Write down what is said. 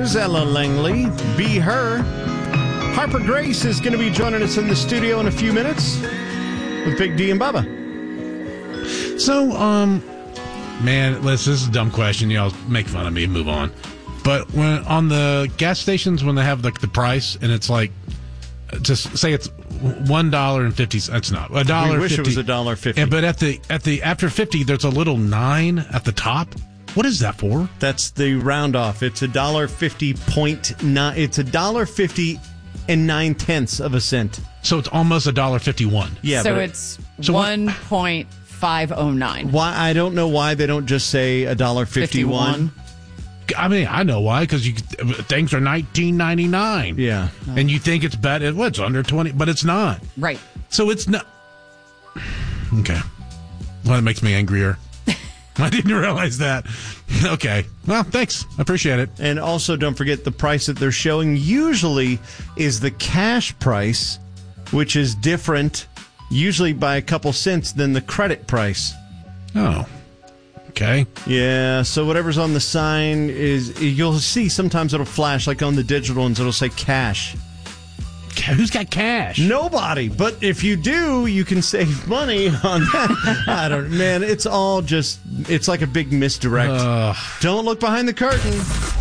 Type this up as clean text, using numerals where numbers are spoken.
is Ella Langley. Be her. Harper Grace is going to be joining us in the studio in a few minutes with Big D and Bubba. So, man, this is a dumb question. Y'all make fun of me and move on. But when on the gas stations, when they have the price and it's like, just say it's $1.50. That's not $1.50. We wish it was $1.50. Yeah, but at the after 50, there's a little 9 at the top. What is that for? That's the round off. It's $1.50.9. It's $1.50 and 9/10 of a cent. So it's almost $1.51. Yeah, so it's 1.509. Why? I don't know why they don't just say $1.51. I mean, I know why, because things are $19.99. Yeah, and you think it's better. Well, it's under 20, but it's not. Right. So it's not. Okay. Well, that makes me angrier. I didn't realize that. Okay. Well, thanks. I appreciate it. And also, don't forget the price that they're showing usually is the cash price, which is different, usually by a couple cents, than the credit price. Oh. Okay. Yeah, so whatever's on the sign is, you'll see sometimes it'll flash, like on the digital ones, it'll say cash. Who's got cash? Nobody. But if you do, you can save money on that. Man, it's all just, it's like a big misdirect. Don't look behind the curtain.